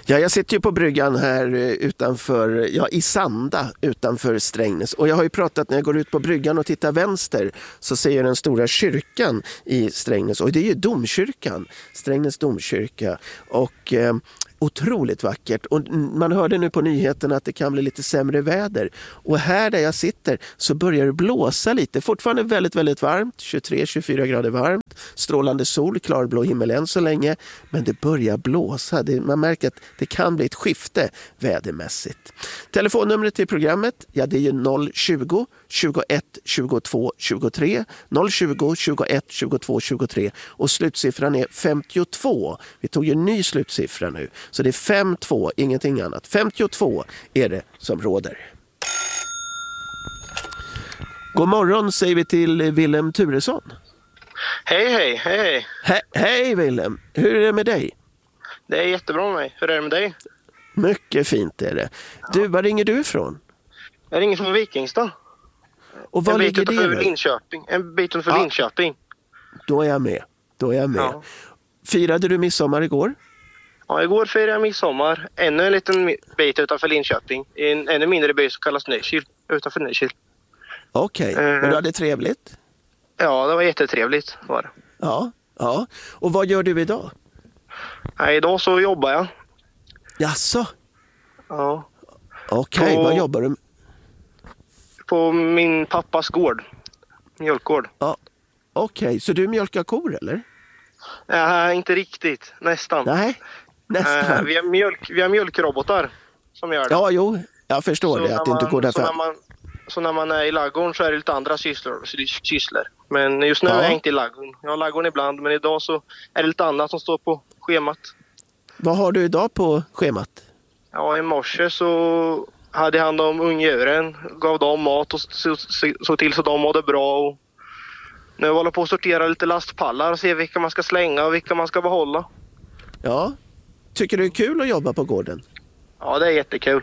Ja, jag sitter ju på bryggan här utanför, i Sanda utanför Strängnäs. Och jag har ju pratat, när jag går ut på bryggan och tittar vänster så ser jag den stora kyrkan i Strängnäs. Och det är ju domkyrkan, Strängnäs domkyrka. Och otroligt vackert. Och man hörde nu på nyheterna att det kan bli lite sämre väder. Och här där jag sitter så börjar det blåsa lite. Fortfarande väldigt, väldigt varmt. 23-24 grader varmt. Strålande sol, klarblå himmel än så länge. Men det börjar blåsa. Man märker att det kan bli ett skifte vädermässigt. Telefonnumret till programmet, ja, det är ju 020 21 22 23. 020 21 22 23. Och slutsiffran är 52. Vi tog ju en ny slutsiffra nu. Så det är 5-2, ingenting annat. 52 är det som råder. God morgon säger vi till Willem Turesson. Hej. Hej Willem, hur är det med dig? Det är jättebra med mig. Hur är det med dig? Mycket fint är det. Du, var ringer du ifrån? Jag ringer från Vikingstad. Och var ligger det? En bit utanför Linköping. Då är jag med. Ja. Firade du midsommar igår? Ja, igår firade jag midsommar. Ännu en liten bit utanför Linköping. I en ännu mindre by som kallas Nykil. Utanför Nykil. Okej, men du hade trevligt? Ja, det var jättetrevligt var det. Ja. Och vad gör du idag? Nej, idag så jobbar jag. Jaså? Ja. Okej, vad jobbar du med? På min pappas gård. Mjölkgård. Ja. Okej, så du mjölkar kor eller? Nej, inte riktigt. Nästan. Nej, nästan. Vi har mjölkrobotar som gör det. Ja, jo. Jag förstår det. Att det inte går därför. Så när man är i ladugården så är det lite andra sysslor. Men just nu är jag inte i ladugården. Jag har ladugården ibland, men idag så är det lite annat som står på schemat. Vad har du idag på schemat? Ja, i morse så hade jag hand om ungdjuren. Gav dem mat och såg till så de mådde bra. Och nu håller jag på att sortera lite lastpallar och se vilka man ska slänga och vilka man ska behålla. Ja. Tycker du det är kul att jobba på gården? Ja, det är jättekul.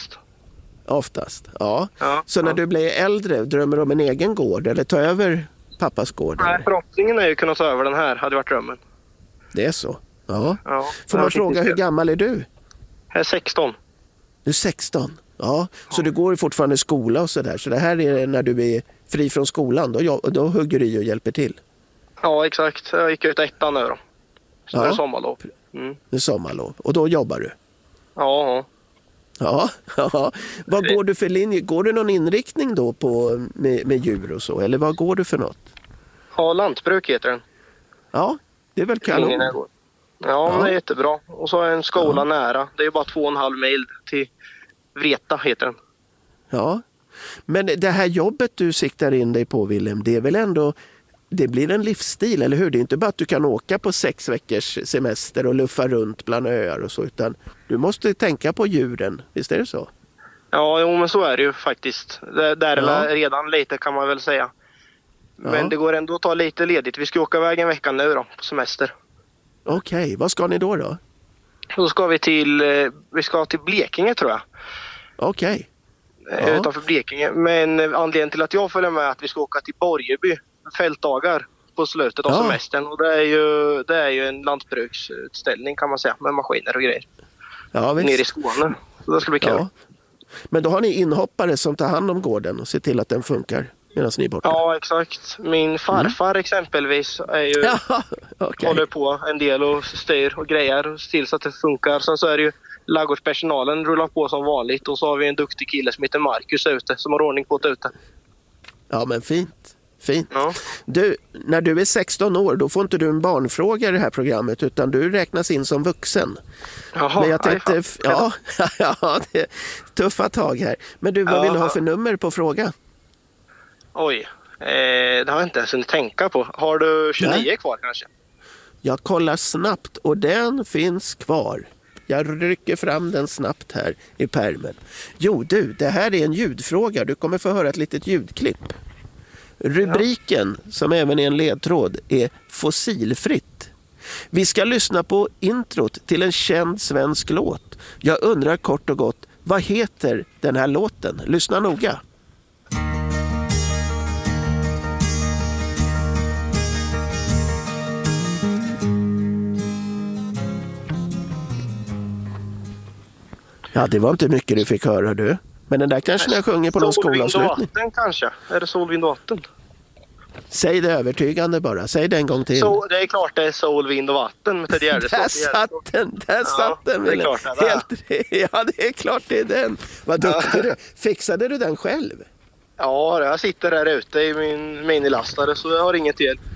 Oftast, ja. Så när du blir äldre, drömmer du om en egen gård eller ta över pappas gård? Nej, förhoppningen är ju att kunna ta över den här, hade varit drömmen. Det är så? Ja. Får man fråga hur gammal är du? Jag är 16. Du är 16? Ja. Så du går fortfarande i skola och sådär. Så det här är när du är fri från skolan, då hugger du i och hjälper till? Ja, exakt. Jag gick ut 1:an nu då. Så det är sommarlov. Det är sommarlov. Och då jobbar du? Ja. Ja. Vad går du för linje? Går du någon inriktning då med djur och så? Eller vad går du för något? Ja, lantbruk heter den. Ja, det är väl kanon. Ja, det är jättebra. Och så är en skola nära. Det är bara 2,5 mil till Vreta heter den. Ja, men det här jobbet du siktar in dig på, Willem, det är väl ändå... Det blir en livsstil, eller hur? Det är inte bara att du kan åka på 6 veckors semester och luffa runt bland öar och så, utan du måste tänka på djuren. Visst är det så? Ja, men så är det ju faktiskt. Det är redan lite kan man väl säga. Men det går ändå att ta lite ledigt. Vi ska åka iväg en vecka nu då, på semester. Okej, vad ska ni då? Då ska vi till Blekinge tror jag. Okej. Utanför Blekinge. Men anledningen till att jag följer med är att vi ska åka till Borgeby. Fältdagar på slutet av semestern. Och det är ju en lantbruksutställning kan man säga. Med maskiner och grejer. Ja, visst. Nere i Skåne. Så det ska bli kul. Ja. Men då har ni inhoppare som tar hand om gården och ser till att den funkar medan ni är borta? Ja, exakt. Min farfar exempelvis är ju håller på en del och styr och grejer och ser så att det funkar. Sen så är det ju ladugårdspersonalen rullar på som vanligt. Och så har vi en duktig kille som heter Marcus ute som har ordning på det ute. Ja, men fint. Ja. Du, när du är 16 år då får inte du en barnfråga i det här programmet utan du räknas in som vuxen. Jaha, men jag tänkte, det är tuffa tag här. Men du, vad vill du ha för nummer på fråga? Oj, det har jag inte ens hunnit tänka på. Har du 29 kvar kanske? Jag kollar snabbt och den finns kvar. Jag rycker fram den snabbt här i pärmen. Jo du, det här är en ljudfråga. Du kommer få höra ett litet ljudklipp. Rubriken, som även är en ledtråd, är fossilfritt. Vi ska lyssna på introt till en känd svensk låt. Jag undrar kort och gott, vad heter den här låten? Lyssna noga. Ja, det var inte mycket du fick höra du. Men den där kanske jag sjunger på någon skolavslutning. Solvind och vatten kanske. Är det solvind och vatten? Säg det övertygande bara. Säg det en gång till. Så, det är klart det är sol, vind och vatten med Ted Gärdestad. Där satt den. Det är klart det är. Ja, det är klart det är den. Vad duktig du. Fixade du den själv? Ja, jag sitter här ute i min minilastare så jag har inget hjälp.